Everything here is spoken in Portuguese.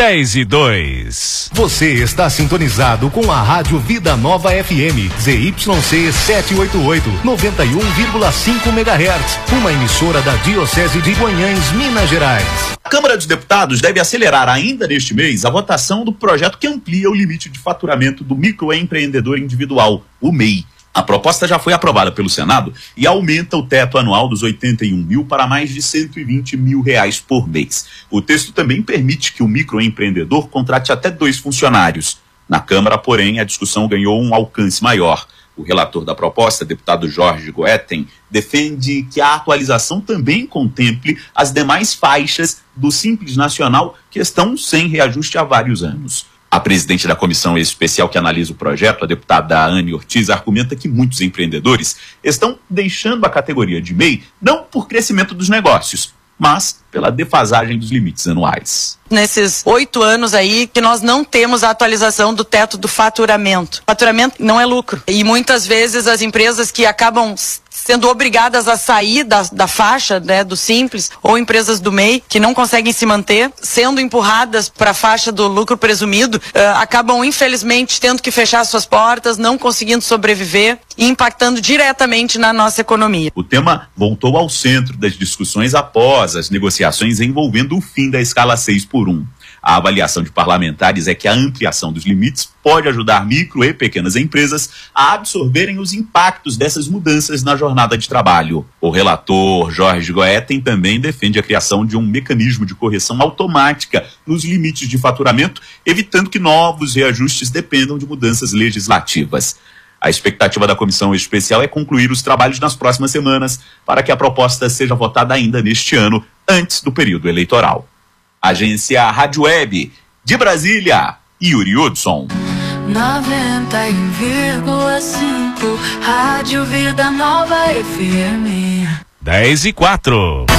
10:02. Você está sintonizado com a Rádio Vida Nova FM, ZYC 788, 91,5 MHz, uma emissora da Diocese de Guanhães, Minas Gerais. A Câmara dos Deputados deve acelerar ainda neste mês a votação do projeto que amplia o limite de faturamento do microempreendedor individual, o MEI. A proposta já foi aprovada pelo Senado e aumenta o teto anual dos 81 mil para mais de 120 mil reais por mês. O texto também permite que o microempreendedor contrate até 2 funcionários. Na Câmara, porém, a discussão ganhou um alcance maior. O relator da proposta, deputado Jorge Goetten, defende que a atualização também contemple as demais faixas do Simples Nacional que estão sem reajuste há vários anos. A presidente da comissão especial que analisa o projeto, a deputada Anne Ortiz, argumenta que muitos empreendedores estão deixando a categoria de MEI não por crescimento dos negócios, mas pela defasagem dos limites anuais. Nesses 8 anos aí que nós não temos a atualização do teto do faturamento. Faturamento não é lucro. E muitas vezes as empresas que acabam sendo obrigadas a sair da faixa, né, do Simples, ou empresas do MEI que não conseguem se manter, sendo empurradas para a faixa do lucro presumido, acabam infelizmente tendo que fechar suas portas, não conseguindo sobreviver e impactando diretamente na nossa economia. O tema voltou ao centro das discussões após as negociações envolvendo o fim da escala 6x1. A avaliação de parlamentares é que a ampliação dos limites pode ajudar micro e pequenas empresas a absorverem os impactos dessas mudanças na jornada de trabalho. O relator Jorge Goetten também defende a criação de um mecanismo de correção automática nos limites de faturamento, evitando que novos reajustes dependam de mudanças legislativas. A expectativa da comissão especial é concluir os trabalhos nas próximas semanas para que a proposta seja votada ainda neste ano, antes do período eleitoral. Agência Rádio Web, de Brasília, Yuri Hudson. 91,5 Rádio Vida Nova FM. 10:04.